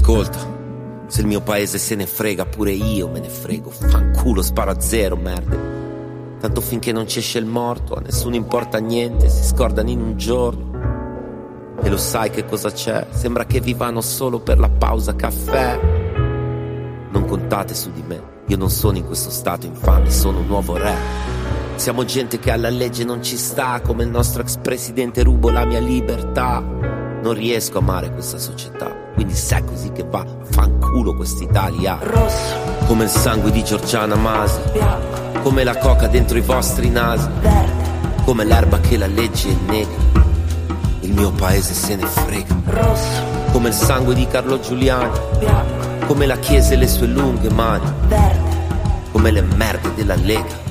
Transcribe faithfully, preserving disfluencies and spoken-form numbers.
Ascolta, se il mio paese se ne frega, pure io me ne frego. Fanculo, sparo a zero, merda. Tanto finché non ci esce il morto, a nessuno importa niente, si scordano in un giorno. E lo sai che cosa c'è? Sembra che vivano solo per la pausa caffè. Non contate su di me, io non sono in questo stato infame, sono un nuovo re. Siamo gente che alla legge non ci sta, come il nostro ex presidente rubo la mia libertà. Non riesco a amare questa società, quindi se è così che va, fanculo quest'Italia. Rosso, come il sangue di Giorgiana Masi, bianco, come la coca dentro i vostri nasi, verde, come l'erba che la legge nega. Il mio paese se ne frega. rosso, Come il sangue di Carlo Giuliani, bianco, come la chiesa e le sue lunghe mani, verde, come le merde della Lega.